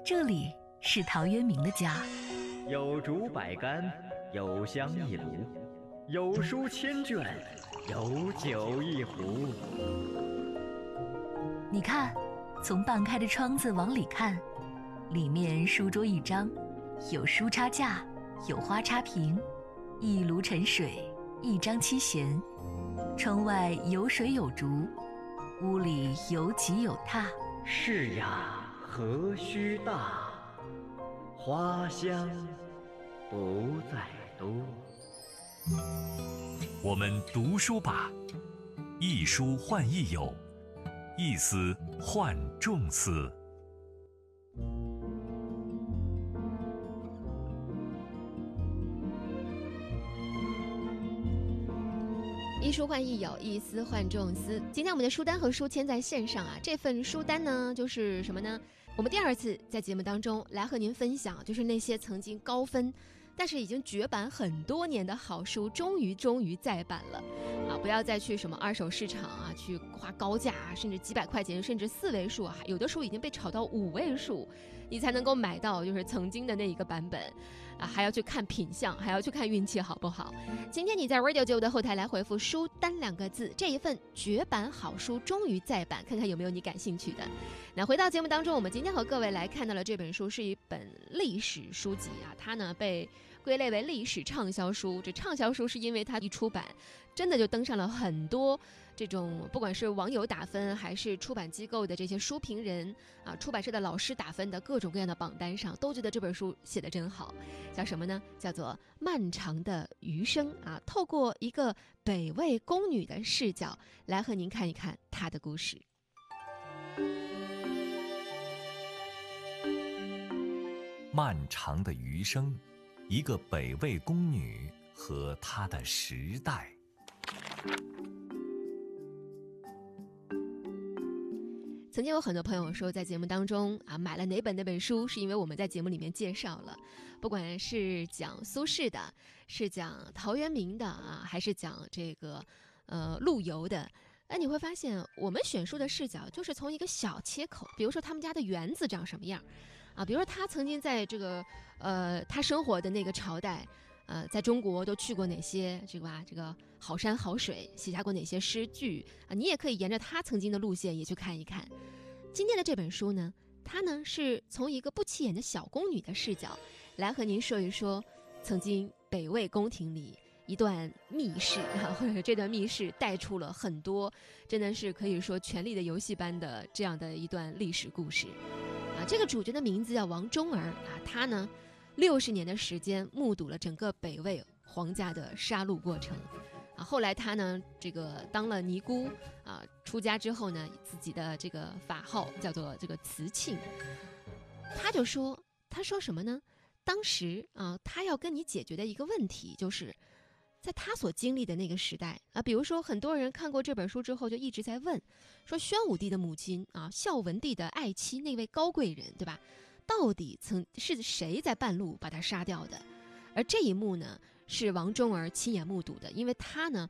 这里是陶渊明的家， 有竹百竿，有香一炉，有书千卷，有酒一壶。 你看，从半开的窗子往里看，里面书桌一张，有书插架，有花插屏，一炉沉水，一张七弦，窗外有水有竹，屋里有几有榻。 是呀，何须大，花香不在多。 我们读书吧，一书换一友，一思换众思。 一书换一友，一思换众思。今天我们的书单和书签在线上啊，这份书单呢就是什么呢？我们第二次在节目当中来和您分享，就是那些曾经高分但是已经绝版很多年的好书终于再版了啊！不要再去什么二手市场啊，去花高价啊，甚至几百块钱，甚至4位数啊，有的书已经被炒到5位数，你才能够买到就是曾经的那一个版本啊，还要去看品相，还要去看运气好不好。今天你在 Radio 9的后台来回复书单2个字，这一份绝版好书终于再版，看看有没有你感兴趣的。那回到节目当中，我们今天和各位来看到了这本书是一本历史书籍啊，它呢被归类为历史畅销书。这畅销书是因为它一出版真的就登上了很多这种不管是网友打分还是出版机构的这些书评人啊，出版社的老师打分的各种各样的榜单上，都觉得这本书写得真好。叫什么呢？叫做《漫长的余生》啊，透过一个北魏宫女的视角来和您看一看她的故事。 漫长的余生，一个北魏宫女和她的时代。 曾经有很多朋友说，在节目当中啊，买了哪本书，是因为我们在节目里面介绍了，不管是讲苏轼的，是讲陶渊明的啊，还是讲这个陆游的。你会发现我们选书的视角就是从一个小切口，比如说他们家的园子长什么样啊，比如说他曾经在这个他生活的那个朝代在中国都去过哪些这个好山好水，写下过哪些诗句啊，你也可以沿着他曾经的路线也去看一看。今天的这本书呢，它呢是从一个不起眼的小宫女的视角来和您说一说曾经北魏宫廷里一段密室啊，或者这段密室带出了很多真的是可以说权力的游戏般的这样的一段历史故事啊。这个主角的名字叫王忠儿啊，他呢60年的时间目睹了整个北魏皇家的杀戮过程啊。后来他呢这个当了尼姑啊，出家之后呢，自己的这个法号叫做这个慈庆。他说什么呢？当时啊，他要跟你解决的一个问题就是在他所经历的那个时代啊，比如说很多人看过这本书之后就一直在问说，宣武帝的母亲啊，孝文帝的爱妻那位高贵人，对吧？到底是谁在半路把他杀掉的？而这一幕呢，是王忠儿亲眼目睹的，因为他呢